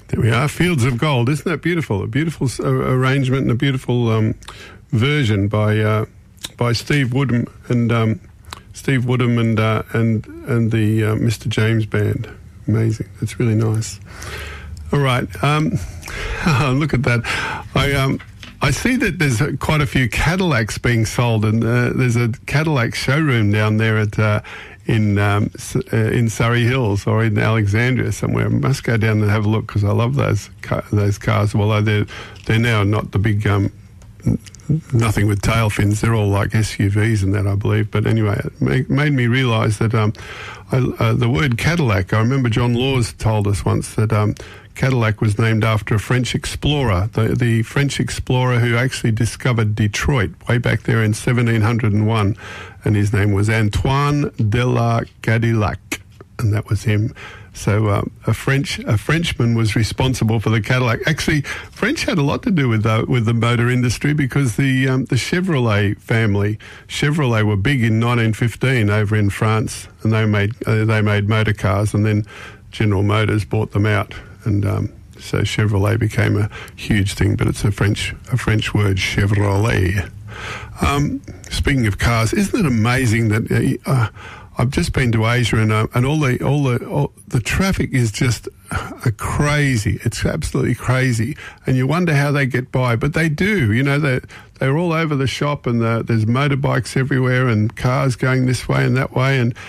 There we are, Fields of Gold. Isn't that beautiful? A beautiful arrangement and a beautiful version by Steve Woodham and the Mr. James Band. Amazing. It's really nice. All right. Look at that. I see that there's quite a few Cadillacs being sold, and there's a Cadillac showroom down there at in Surrey Hills or in Alexandria somewhere. I must go down and have a look because I love those cars. Although they're now not the big nothing with tail fins. They're all like SUVs and that, I believe. But anyway, it made me realise that the word Cadillac. I remember John Laws told us once that Cadillac was named after a French explorer, the French explorer who actually discovered Detroit way back there in 1701, and his name was Antoine de la Cadillac, and that was him. So a Frenchman was responsible for the Cadillac. Actually, French had a lot to do with the motor industry because the Chevrolet family, Chevrolet were big in 1915 over in France, and they made motor cars, and then General Motors bought them out, and so Chevrolet became a huge thing. But it's a French word, Chevrolet. Speaking of cars, isn't it amazing that I've just been to Asia and all the traffic is just crazy. It's absolutely crazy, and you wonder how they get by, but they do. You know, they're all over the shop, and there's motorbikes everywhere and cars going this way and that way, and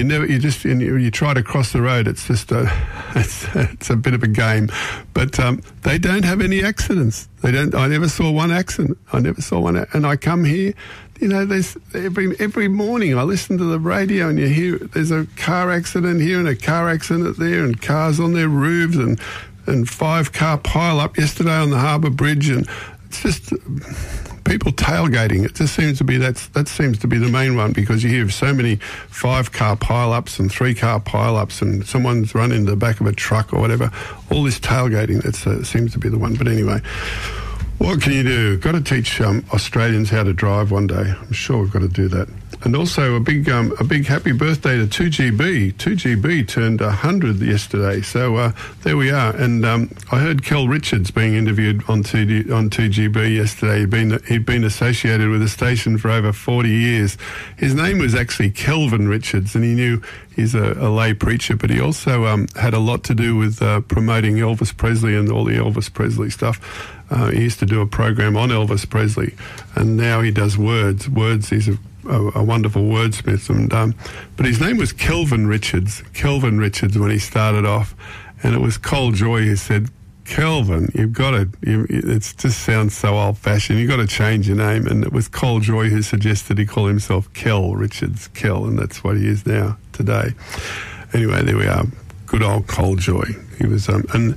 you try to cross the road. It's just it's a bit of a game, but they don't have any accidents. They don't. I never saw one accident. And I come here. You know, there's every morning I listen to the radio and you hear there's a car accident here and a car accident there and cars on their roofs and 5-car pile up yesterday on the Harbour Bridge, and it's just people tailgating. It just seems to be that seems to be the main one, because you hear so many 5-car pile-ups and 3-car pile-ups and someone's run into the back of a truck or whatever. All this tailgating, that seems to be the one. But anyway, what can you do? Got to teach Australians how to drive one day. I'm sure we've got to do that. And also a big happy birthday to 2GB. 2GB turned 100 yesterday. So there we are. And I heard Kel Richards being interviewed on 2GB yesterday. He'd been associated with the station for over 40 years. His name was actually Kelvin Richards, and he's a lay preacher, but he also had a lot to do with promoting Elvis Presley and all the Elvis Presley stuff. He used to do a program on Elvis Presley, and now he does Words. He's a wonderful wordsmith, and but his name was Kelvin Richards when he started off, and it was Cole Joy who said, Kelvin, you've got to, it just sounds so old-fashioned, you've got to change your name. And it was Cole Joy who suggested he call himself Kel Richards, and that's what he is now, today. Anyway, there we are. Good old Cole Joy. He was, and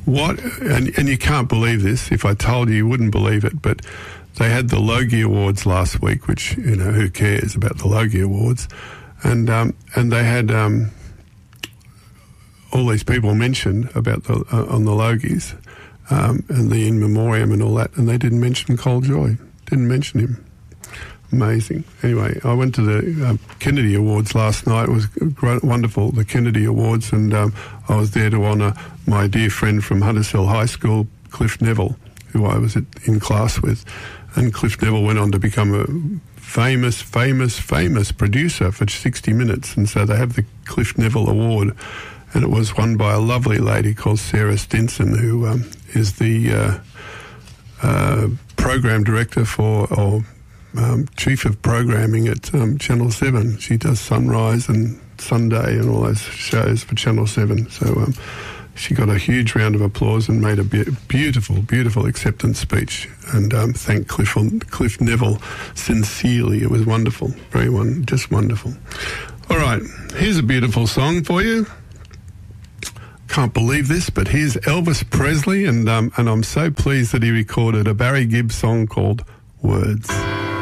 you can't believe this. If I told you wouldn't believe it, but they had the Logie Awards last week, which, you know, who cares about the Logie Awards? And they had all these people mentioned about on the Logies and the in memoriam and all that, and they didn't mention Cole Joy. Didn't mention him. Amazing. Anyway, I went to the Kennedy Awards last night. It was wonderful, the Kennedy Awards, and I was there to honour my dear friend from Hunters Hill High School, Cliff Neville, who I was in class with. And Cliff Neville went on to become a famous producer for 60 Minutes. And so they have the Cliff Neville Award. And it was won by a lovely lady called Sarah Stinson, who is the program director or chief of programming at Channel 7. She does Sunrise and Sunday and all those shows for Channel 7. So she got a huge round of applause and made a beautiful acceptance speech, and thanked Cliff Neville sincerely. It was wonderful, just wonderful. All right, here's a beautiful song for you. Can't believe this, but here's Elvis Presley, and I'm so pleased that he recorded a Barry Gibb song called Words.